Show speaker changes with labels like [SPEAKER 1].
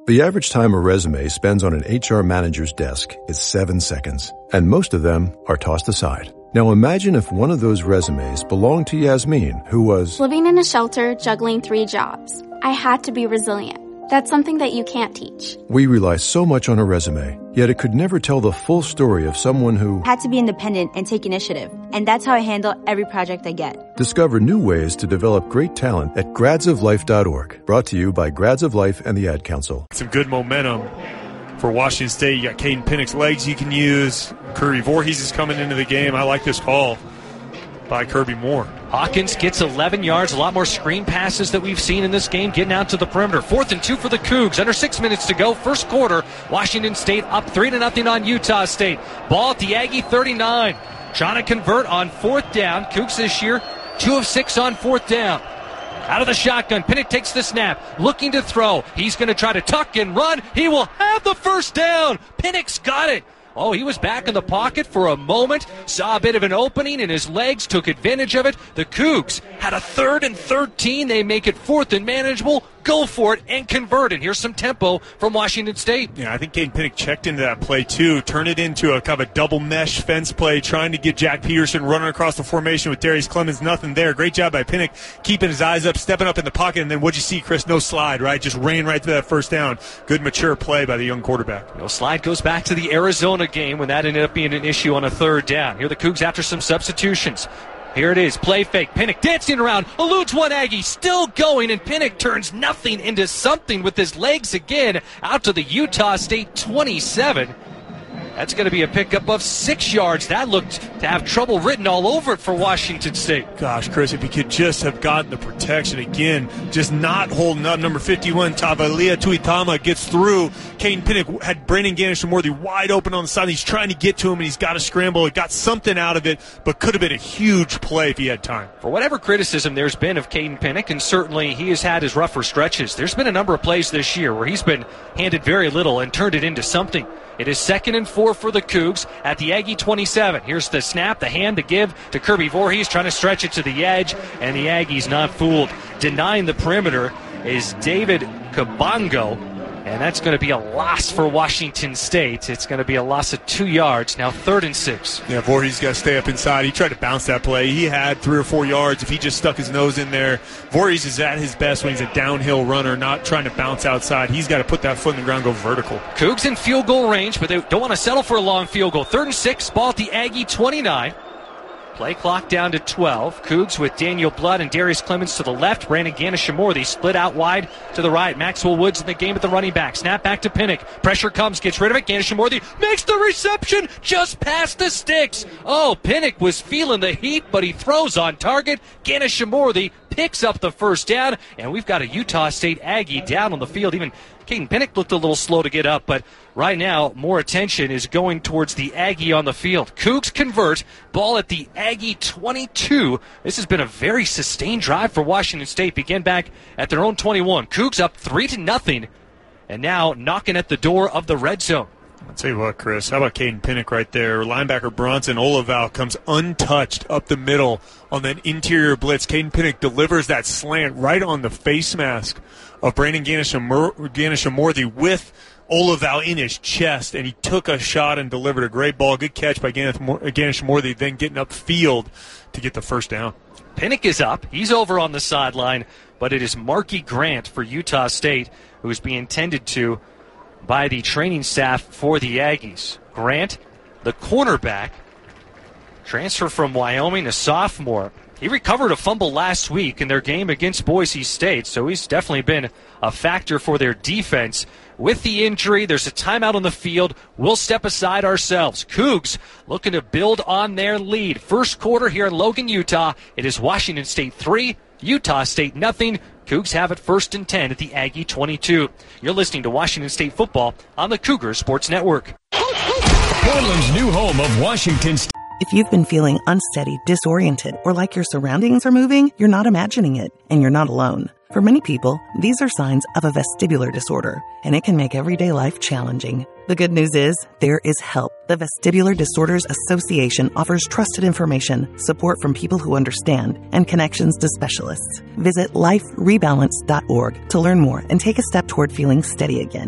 [SPEAKER 1] The average time a resume spends on an HR manager's desk is 7 seconds, and most of them are tossed aside. Now imagine if one of those resumes belonged to Yasmin, who was
[SPEAKER 2] living in a shelter, juggling 3 jobs. I had to be resilient. That's something that you can't teach.
[SPEAKER 1] We rely so much on a resume, yet it could never tell the full story of someone who
[SPEAKER 3] had to be independent and take initiative. And that's how I handle every project I get.
[SPEAKER 1] Discover new ways to develop great talent at gradsoflife.org. Brought to you by Grads of Life and the Ad Council.
[SPEAKER 4] Some good momentum for Washington State. You got Caden Pinnock's legs you can use. Kirby Voorhees is coming into the game. I like this call by Kirby Moore.
[SPEAKER 5] Hawkins gets 11 yards, a lot more screen passes that we've seen in this game, getting out to the perimeter. 4th and 2 for the Cougs. Under 6 minutes to go. First quarter, Washington State up 3-0 on Utah State. Ball at the Aggie 39. Trying to convert on 4th down. Cougs this year, 2 of 6 on 4th down. Out of the shotgun, Pinnock takes the snap, looking to throw. He's going to try to tuck and run. He will have the first down. Pinnock's got it. Oh, he was back in the pocket for a moment, saw a bit of an opening, and his legs took advantage of it. The Cougs had a 3rd and 13. They make it 4th and manageable. Go for it and convert. And here's some tempo from Washington State.
[SPEAKER 4] Yeah, I think Caden Pinnock checked into that play, too. Turned it into a kind of a double mesh fence play, trying to get Jack Peterson running across the formation with Darius Clemens. Nothing there. Great job by Pinnock, keeping his eyes up, stepping up in the pocket. And then what'd you see, Chris? No slide, right? Just ran right to that first down. Good, mature play by the young quarterback.
[SPEAKER 5] No slide goes back to the Arizona game when that ended up being an issue on a 3rd down. Here the Cougs after some substitutions. Here it is, play fake. Pinnock dancing around, eludes one Aggie, still going, and Pinnock turns nothing into something with his legs again out to the Utah State 27. That's going to be a pickup of 6 yards. That looked to have trouble written all over it for Washington State.
[SPEAKER 4] Gosh, Chris, if he could just have gotten the protection again, just not holding up. Number 51, Tavalia Tuitama gets through. Caden Pinnock had Brandon Ganesha-Worthy wide open on the side. He's trying to get to him, and he's got to scramble. It got something out of it, but could have been a huge play if he had time.
[SPEAKER 5] For whatever criticism there's been of Caden Pinnock, and certainly he has had his rougher stretches, there's been a number of plays this year where he's been handed very little and turned it into something. It is 2nd and 4 for the Cougs at the Aggie 27. Here's the snap, the hand, the give to Kirby Voorhees, trying to stretch it to the edge, and the Aggies not fooled. Denying the perimeter is David Kabongo, and that's going to be a loss for Washington State. It's going to be a loss of 2 yards, now 3rd and 6.
[SPEAKER 4] Yeah, Voorhees got to stay up inside. He tried to bounce that play. He had 3 or 4 yards if he just stuck his nose in there. Voorhees is at his best when he's a downhill runner, not trying to bounce outside. He's got to put that foot in the ground, go vertical.
[SPEAKER 5] Cougs in field goal range, but they don't want to settle for a long field goal. 3rd and 6, ball at the Aggie 29. Play clock down to 12. Cougs with Daniel Blood and Darius Clemens to the left. Brandon Ganesha-Worthy split out wide to the right. Maxwell Woods in the game at the running back. Snap back to Pinnock. Pressure comes, gets rid of it. Ganesha-Worthy makes the reception just past the sticks. Oh, Pinnock was feeling the heat, but he throws on target. Ganesha-Worthy picks up the first down, and we've got a Utah State Aggie down on the field. Even Caden Pinnock looked a little slow to get up, but right now more attention is going towards the Aggie on the field. Cougs convert, ball at the Aggie 22. This has been a very sustained drive for Washington State. Begin back at their own 21. Cougs up 3-0, and now knocking at the door of the red zone.
[SPEAKER 4] I'll tell you what, Chris, how about Caden Pinnock right there? Linebacker Bronson Olival comes untouched up the middle on that interior blitz. Caden Pinnock delivers that slant right on the face mask of Brandon Ganesha-Worthy with Olival in his chest, and he took a shot and delivered a great ball. Good catch by Ganesha-Worthy, then getting upfield to get the first down.
[SPEAKER 5] Pinnock is up. He's over on the sideline, but it is Marky Grant for Utah State who is being tended to by the training staff for the Aggies. Grant, the cornerback, transfer from Wyoming, a sophomore. He recovered a fumble last week in their game against Boise State, so he's definitely been a factor for their defense. With the injury, there's a timeout on the field. We'll step aside ourselves. Cougs looking to build on their lead. First quarter here in Logan, Utah. It is Washington State 3, Utah State nothing. Cougs have it 1st and 10 at the Aggie 22. You're listening to Washington State football on the Cougar Sports Network.
[SPEAKER 6] Portland's new home of Washington State.
[SPEAKER 7] If you've been feeling unsteady, disoriented, or like your surroundings are moving, you're not imagining it, and you're not alone. For many people, these are signs of a vestibular disorder, and it can make everyday life challenging. The good news is, there is help. The Vestibular Disorders Association offers trusted information, support from people who understand, and connections to specialists. Visit liferebalance.org to learn more and take a step toward feeling steady again.